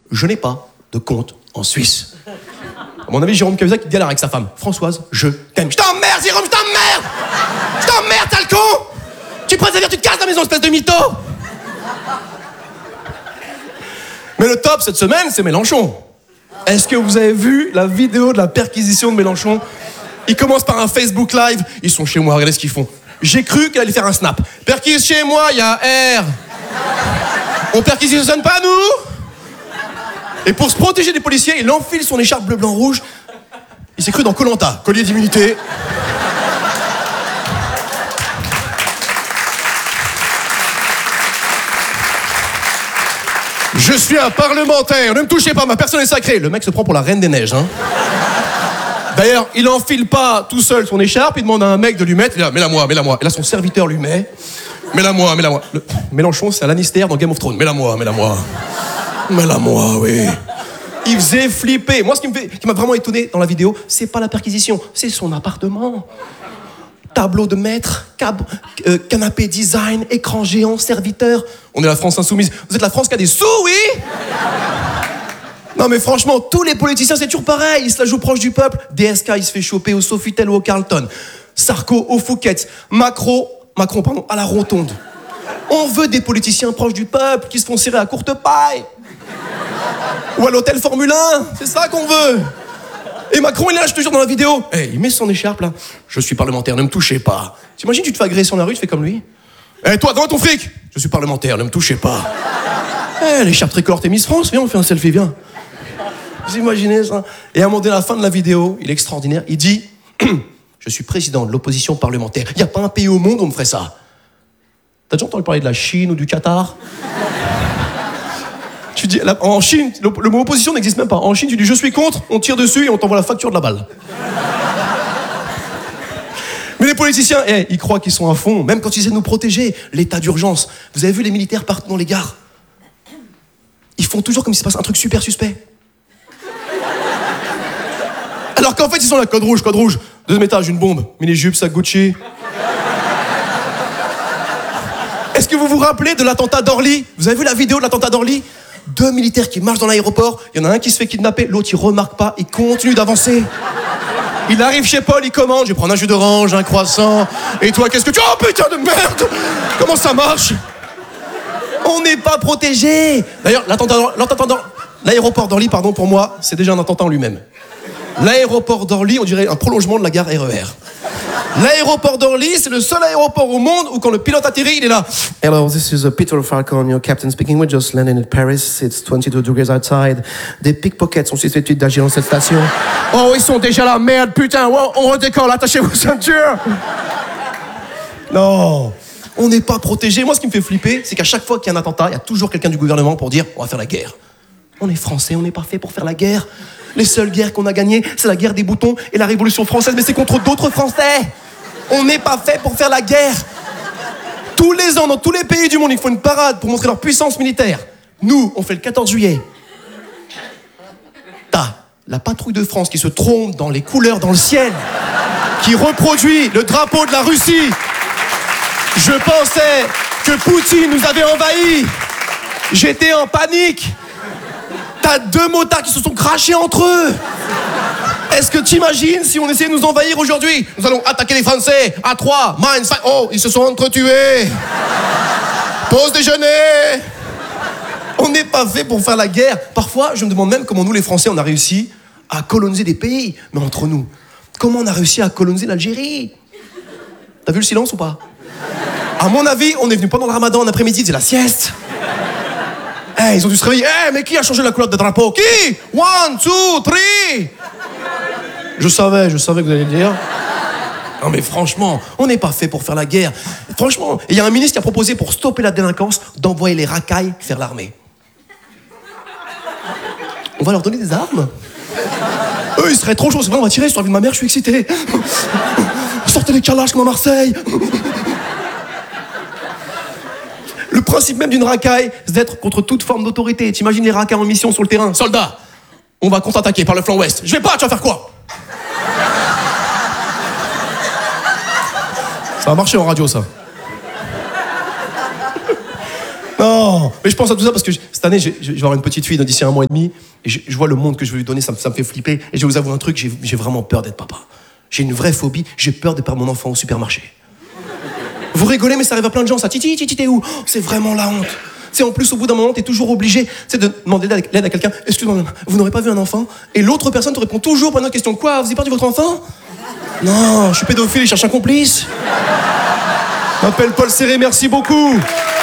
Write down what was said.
je n'ai pas de compte en Suisse. À mon avis, Jérôme Cahuzac, il galère avec sa femme. Françoise, je t'aime. Je t'emmerde, Jérôme, je t'emmerde! Je t'emmerde, sale con! Tu prends à dire, tu te casses la maison, espèce de mytho! Mais le top cette semaine, c'est Mélenchon. Est-ce que vous avez vu la vidéo de la perquisition de Mélenchon? Ils commencent par un Facebook Live. Ils sont chez moi, regardez ce qu'ils font. J'ai cru qu'elle allait faire un snap. Perquise chez moi, il y a R. On perquisitionne pas, nous? Et pour se protéger des policiers, il enfile son écharpe bleu, blanc, rouge. Il s'est cru dans Koh-Lanta, collier d'immunité. Je suis un parlementaire, ne me touchez pas, ma personne est sacrée. Le mec se prend pour la reine des neiges, hein. D'ailleurs, il enfile pas tout seul son écharpe, il demande à un mec de lui mettre, il dit, mets-la-moi. Et là, son serviteur lui met, mets-la-moi. Mélenchon, c'est un Lannister dans Game of Thrones, mets-la-moi, oui. Il faisait flipper. Moi, ce qui m'a vraiment étonné dans la vidéo, c'est pas la perquisition, c'est son appartement. Tableau de maître, canapé design, écran géant, serviteur. On est la France insoumise. Vous êtes la France qui a des sous, oui? Non mais franchement, tous les politiciens, c'est toujours pareil. Ils se la jouent proche du peuple. DSK, il se fait choper au Sofitel ou au Carlton. Sarko au Fouquet's. Macron, à la Rotonde. On veut des politiciens proches du peuple qui se font cirer à courte paille. Ou à l'hôtel Formule 1. C'est ça qu'on veut. Et Macron, il est là, je te jure, dans la vidéo. Hey, il met son écharpe, là. Je suis parlementaire, ne me touchez pas. T'imagines, tu te fais agresser dans la rue, tu fais comme lui. Hey, toi, donne ton fric. Je suis parlementaire, ne me touchez pas. Hey, l'écharpe tricolore, t'es Miss France. Viens, on fait un selfie, viens. Vous imaginez ça? Et à un moment donné, à la fin de la vidéo, il est extraordinaire. Il dit, je suis président de l'opposition parlementaire. Il n'y a pas un pays au monde où on me ferait ça. T'as déjà entendu parler de la Chine ou du Qatar? Tu dis, en Chine, le mot opposition n'existe même pas. En Chine, tu dis je suis contre, on tire dessus et on t'envoie la facture de la balle. Mais les politiciens, ils croient qu'ils sont à fond, même quand ils essaient de nous protéger. L'état d'urgence. Vous avez vu les militaires partout dans les gares? Ils font toujours comme s'il se passe un truc super suspect. Alors qu'en fait, ils sont là, code rouge. Deuxième étage, une bombe. Mini-jupe, sac Gucci. Est-ce que vous vous rappelez de l'attentat d'Orly? Vous avez vu la vidéo de l'attentat d'Orly? 2 militaires qui marchent dans l'aéroport, il y en a un qui se fait kidnapper, l'autre il remarque pas, il continue d'avancer. Il arrive chez Paul, il commande, je vais prendre un jus d'orange, un croissant, et toi qu'est-ce que tu... Oh putain de merde! Comment ça marche? On n'est pas protégé. D'ailleurs, l'aéroport d'Orly, pardon, pour moi, c'est déjà un attentat en lui-même. L'aéroport d'Orly, on dirait un prolongement de la gare RER. L'aéroport d'Orly, c'est le seul aéroport au monde où quand le pilote atterrit, il est là. Hello, this is Peter Falcon, your captain speaking. We just landed in Paris. It's 22 degrees outside. Des pickpockets sont susceptibles d'agir dans cette station. Oh, ils sont déjà là, merde, putain. Oh, on redécolle, attachez vos ceintures. Non, on n'est pas protégé. Moi, ce qui me fait flipper, c'est qu'à chaque fois qu'il y a un attentat, il y a toujours quelqu'un du gouvernement pour dire on va faire la guerre. On est français, on n'est pas fait pour faire la guerre. Les seules guerres qu'on a gagnées, c'est la guerre des boutons et la Révolution française, mais c'est contre d'autres Français. On n'est pas fait pour faire la guerre. Tous les ans, dans tous les pays du monde, ils font une parade pour montrer leur puissance militaire. Nous, on fait le 14 juillet. T'as la patrouille de France qui se trompe dans les couleurs dans le ciel, qui reproduit le drapeau de la Russie. Je pensais que Poutine nous avait envahis. J'étais en panique. T'as 2 motards qui se sont crachés entre eux. Est-ce que t'imagines si on essayait de nous envahir aujourd'hui? Nous allons attaquer les Français à 3, mine, 5. Oh, ils se sont entretués. Pause déjeuner. On n'est pas fait pour faire la guerre. Parfois, je me demande même comment nous, les Français, on a réussi à coloniser des pays. Mais entre nous, comment on a réussi à coloniser l'Algérie? T'as vu le silence ou pas? À mon avis, on est venu pendant le ramadan, en après-midi, c'est la sieste. Ils ont dû se réveiller. Mais qui a changé la couleur de drapeau? Qui? 1, 2, 3. Je savais que vous alliez le dire. Non mais franchement, on n'est pas fait pour faire la guerre. Franchement, il y a un ministre qui a proposé pour stopper la délinquance d'envoyer les racailles faire l'armée. On va leur donner des armes. Eux, ils seraient trop chauds. C'est vrai, on va tirer sur la vie de ma mère, je suis excité. Sortez les calages comme à Marseille. Le principe même d'une racaille, c'est d'être contre toute forme d'autorité. T'imagines les racailles en mission sur le terrain. Soldats, on va contre-attaquer par le flanc ouest. Je vais pas, tu vas faire quoi? Ça va marcher en radio, ça. Non, mais je pense à tout ça parce que cette année, je vais avoir une petite fille d'ici 1 mois et demi. Et je vois le monde que je vais lui donner, ça me fait flipper. Et je vais vous avouer un truc, j'ai vraiment peur d'être papa. J'ai une vraie phobie, j'ai peur de perdre mon enfant au supermarché. Vous rigolez, mais ça arrive à plein de gens, ça. Titi, t'es où? C'est vraiment la honte. C'est en plus, au bout d'un moment, t'es toujours obligé de demander l'aide à quelqu'un. Excusez-moi, vous n'aurez pas vu un enfant? Et l'autre personne te répond toujours par une autre question. Quoi? Vous avez perdu votre enfant? Non, je suis pédophile, je cherche un complice. M'appelle Paul Serré, merci beaucoup.